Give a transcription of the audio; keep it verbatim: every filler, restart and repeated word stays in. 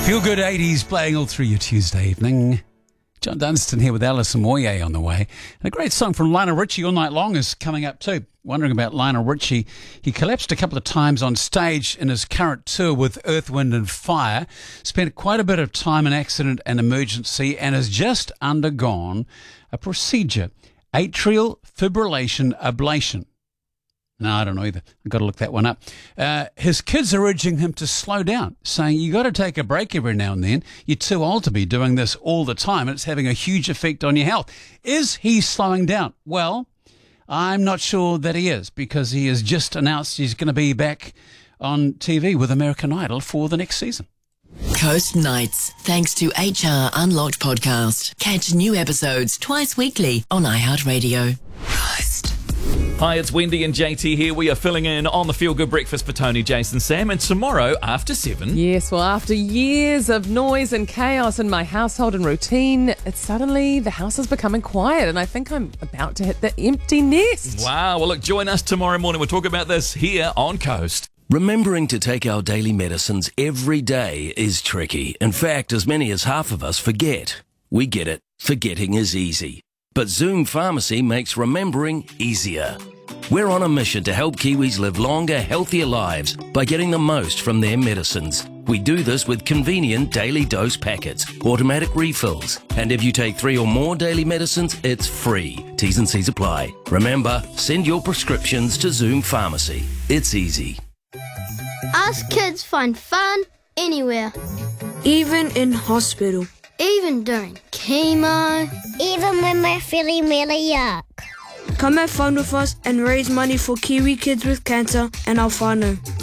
Feel good eighties playing all through your Tuesday evening. John Dunstan here with Alison Moyet on the way. And a great song from Lionel Richie, All Night Long, is coming up too. Wondering about Lionel Richie. He collapsed a couple of times on stage in his current tour with Earth, Wind and Fire. Spent quite a bit of time in accident and emergency and has just undergone a procedure. Atrial fibrillation ablation. No, I don't know either. I've got to look that one up. Uh, his kids are urging him to slow down, saying you got to take a break every now and then. You're too old to be doing this all the time, and it's having a huge effect on your health. Is he slowing down? Well, I'm not sure that he is, because he has just announced he's going to be back on T V with American Idol for the next season. Coast Nights, thanks to H R Unlocked podcast. Catch new episodes twice weekly on iHeartRadio. Coast. Hi, it's Wendy and J T here. We are filling in on the Feel Good Breakfast for Tony, Jason, Sam, and tomorrow after seven. Yes, well, after years of noise and chaos in my household and routine, it's suddenly the house is becoming quiet, and I think I'm about to hit the empty nest. Wow. Well, look, join us tomorrow morning. We'll talk about this here on Coast. Remembering to take our daily medicines every day is tricky. In fact, as many as half of us forget. We get it. Forgetting is easy. But Zoom Pharmacy makes remembering easier. We're on a mission to help Kiwis live longer, healthier lives by getting the most from their medicines. We do this with convenient daily dose packets, automatic refills, and if you take three or more daily medicines, it's free. T's and C's apply. Remember, send your prescriptions to Zoom Pharmacy. It's easy. Us kids find fun anywhere. Even in hospital. Even during chemo. Even when we're feeling really yuck. Come have fun with us and raise money for Kiwi kids with cancer and our whānau.